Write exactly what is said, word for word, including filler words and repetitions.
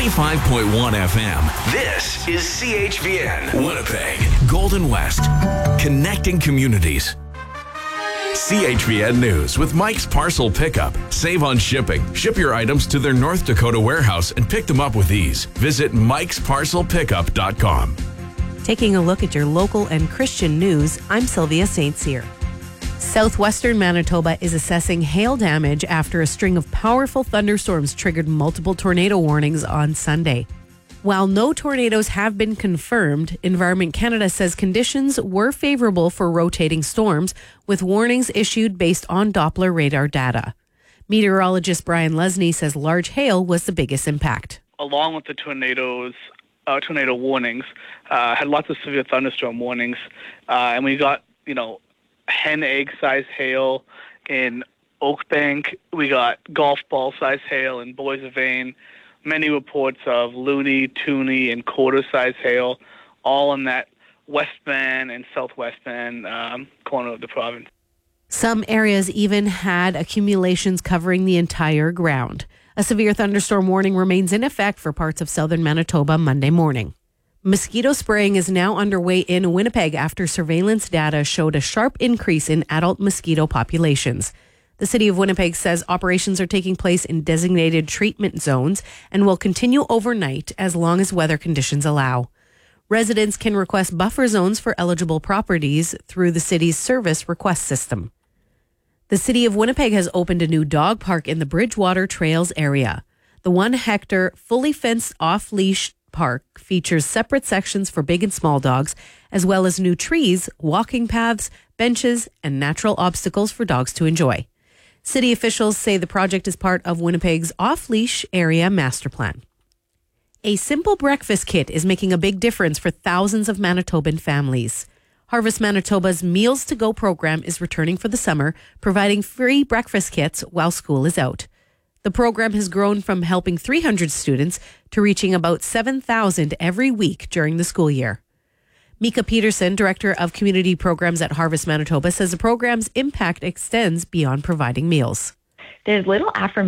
ninety-five point one F M. This is C H V N, Winnipeg, Golden West, connecting communities. C H V N News with Mike's Parcel Pickup. Save on shipping. Ship your items to their North Dakota warehouse and pick them up with ease. Visit mikes parcel pickup dot com. Taking a look at your local and Christian news, I'm Sylvia Saint Cyr. Southwestern Manitoba is assessing hail damage after a string of powerful thunderstorms triggered multiple tornado warnings on Sunday. While no tornadoes have been confirmed, Environment Canada says conditions were favorable for rotating storms, with warnings issued based on Doppler radar data. Meteorologist Brian Lesney says large hail was the biggest impact. Along with the tornadoes, uh, tornado warnings, uh, had lots of severe thunderstorm warnings, uh, and we got, you know, hen egg size hail in Oakbank. We got golf ball size hail in Boissevain. Many reports of loony, toony, and quarter size hail, all in that West Van and Southwest Van um, corner of the province. Some areas even had accumulations covering the entire ground. A severe thunderstorm warning remains in effect for parts of southern Manitoba Monday morning. Mosquito spraying is now underway in Winnipeg after surveillance data showed a sharp increase in adult mosquito populations. The City of Winnipeg says operations are taking place in designated treatment zones and will continue overnight as long as weather conditions allow. Residents can request buffer zones for eligible properties through the city's service request system. The City of Winnipeg has opened a new dog park in the Bridgewater Trails area. The one hectare, fully fenced off-leash park features separate sections for big and small dogs, as well as new trees, walking paths, benches, and natural obstacles for dogs to enjoy. City officials say the project is part of Winnipeg's off-leash area master plan. A simple breakfast kit is making a big difference for thousands of Manitoban families. Harvest Manitoba's Meals to Go program is returning for the summer, providing free breakfast kits while school is out. The program has grown from helping three hundred students to reaching about seven thousand every week during the school year. Mika Peterson, Director of Community Programs at Harvest Manitoba, says the program's impact extends beyond providing meals. There's little affirmation